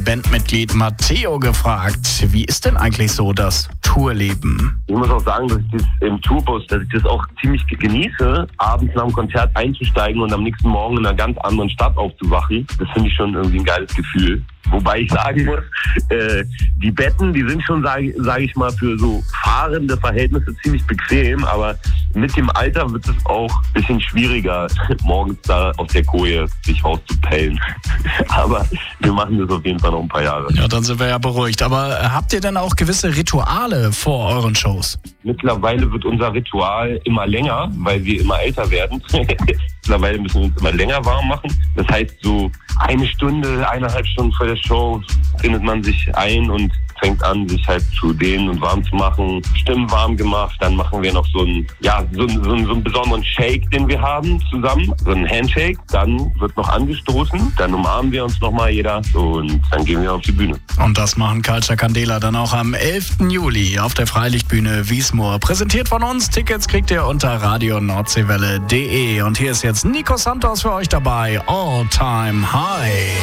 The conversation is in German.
Bandmitglied Matteo gefragt, wie ist denn eigentlich so das Tourleben? Ich muss auch sagen, dass ich das im Tourbus, dass ich das auch ziemlich genieße, abends nach dem Konzert einzusteigen und am nächsten Morgen in einer ganz anderen Stadt aufzuwachen. Das finde ich schon irgendwie ein geiles Gefühl. Wobei ich sagen muss, die Betten, die sind schon, sage ich mal, für so fahrende Verhältnisse ziemlich bequem, aber mit dem Alter wird es auch ein bisschen schwieriger, morgens da auf der Koje sich rauszupellen. Aber wir machen das auf jeden Fall noch ein paar Jahre. Ja, dann sind wir ja beruhigt. Aber habt ihr denn auch gewisse Rituale vor euren Shows? Mittlerweile wird unser Ritual immer länger, weil wir immer älter werden. Mittlerweile müssen wir uns immer länger warm machen. Das heißt, so 1 Stunde, 1,5 Stunden vor der Show findet man sich ein und fängt an, sich halt zu dehnen und warm zu machen. Stimmen warm gemacht. Dann machen wir noch so einen besonderen Shake, den wir haben zusammen. So einen Handshake. Dann wird noch angestoßen. Dann umarmen wir uns nochmal jeder und dann gehen wir auf die Bühne. Und das machen Culture Candela dann auch am 11. Juli auf der Freilichtbühne Wiesmoor. Präsentiert von uns. Tickets kriegt ihr unter radionordseewelle.de. Und hier ist jetzt Nico Santos für euch dabei. All Time High.